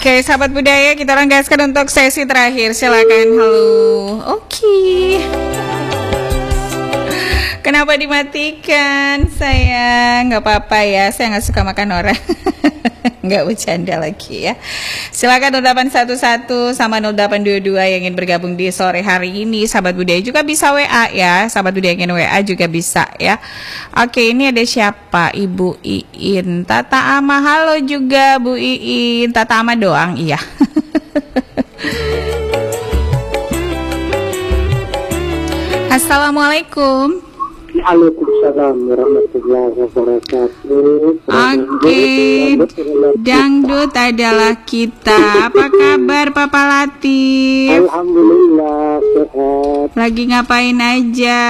Oke, sahabat budaya, kita orang gaskan untuk sesi terakhir. Silakan. Halo. Oke. Kenapa dimatikan? Sayang, nggak apa-apa ya. Saya nggak suka makan orang. Nggak bercanda lagi ya. Silakan 0811 sama 0822 yang ingin bergabung di sore hari ini. Sahabat budaya juga bisa WA ya. Sahabat budaya yang ingin WA juga bisa ya. Oke, ini ada siapa? Ibu Iin, Tata Ama. Halo juga Bu Iin. Tata Ama doang, iya. Assalamualaikum. Waalaikumsalam warahmatullahi wabarakatuh. Oke, dangdut adalah kita. Apa kabar Papa Latif? Alhamdulillah sehat. Lagi ngapain aja?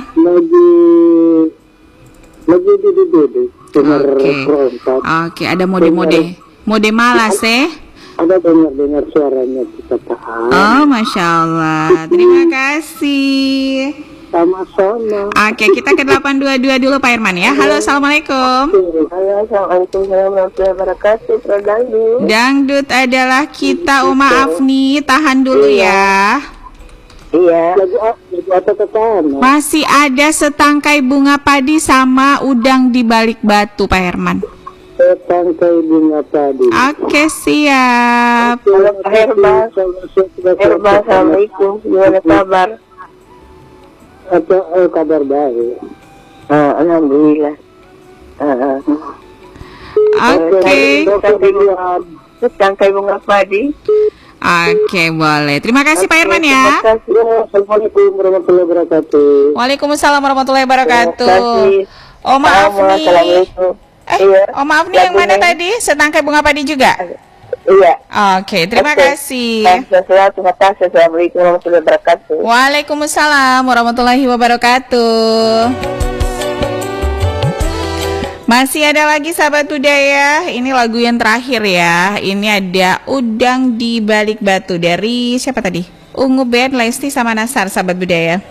Lagi duduk dengar perompak. Oke, ada mode malas Ada dengar suaranya kita paham. Oh, Masya Allah. Terima kasih. Sama-sama. Oke, kita ke 822 dulu Pak Irman ya. Halo, Assalamualaikum. Halo, Assalamualaikum warahmatullahi wabarakatuh. Dangdut adalah kita. Maaf nih, tahan dulu ya. Iya. Lagu apa tekan? Masih ada setangkai bunga padi sama udang di balik batu Pak Herman. Setangkai bunga padi. Oke, siap. Halo Pak Herman. Assalamualaikum. Gimana kabar? Kabar baik. Alhamdulillah. Oke. Setangkai bunga padi. Oke, boleh. Terima kasih Pak Irman ya. Assalamualaikum warahmatullahi wabarakatuh. Waalaikumsalam warahmatullahi wabarakatuh. Oh, maaf nih. Oh, maaf nih, yang mana tadi? Setangkai bunga padi juga? Iya. Oke, terima kasih. Terima kasih. Assalamualaikum warahmatullahi wabarakatuh. Waalaikumsalam warahmatullahi wabarakatuh. Masih ada lagi sahabat budaya. Ini lagu yang terakhir ya. Ini ada Udang di Balik Batu dari siapa tadi? Ungu Band, Lesti sama Nasar, sahabat budaya.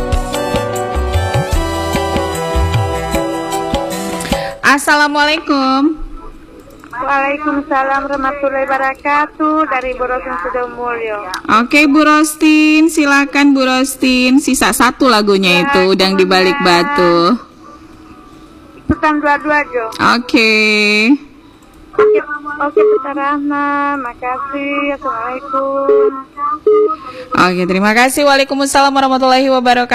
Assalamualaikum. Waalaikumsalam warahmatullahi wabarakatuh. Dari Bu Rostin Sudomulyo. Oke Bu Rostin, silakan Bu Rostin. Sisa satu lagunya itu Udang di Balik Batu. Sultan dua-dua Jo. Oke. Oke, Tata Rahma. Makasih. Assalamualaikum. Oke, terima kasih. Waalaikumsalam warahmatullahi wabarakatuh.